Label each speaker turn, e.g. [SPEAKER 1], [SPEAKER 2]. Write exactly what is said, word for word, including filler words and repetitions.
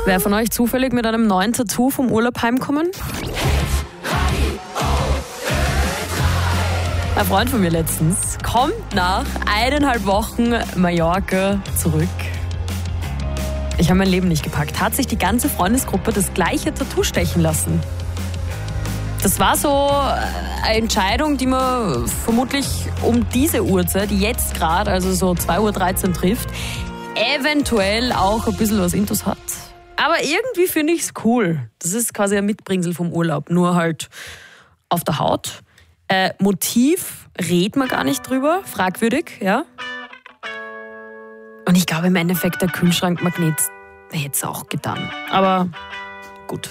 [SPEAKER 1] Wer von euch zufällig mit einem neuen Tattoo vom Urlaub heimkommen? Ein Freund von mir letztens kommt nach eineinhalb Wochen Mallorca zurück. Ich habe mein Leben nicht gepackt. Hat sich die ganze Freundesgruppe das gleiche Tattoo stechen lassen. Das war so eine Entscheidung, die man vermutlich um diese Uhrzeit, die jetzt gerade, also so zwei Uhr dreizehn trifft, eventuell auch ein bisschen was Intus hat. Aber irgendwie finde ich es cool. Das ist quasi ein Mitbringsel vom Urlaub, nur halt auf der Haut. Äh, Motiv redet man gar nicht drüber, fragwürdig, ja. Und ich glaube im Endeffekt der Kühlschrankmagnet hätte es auch getan. Aber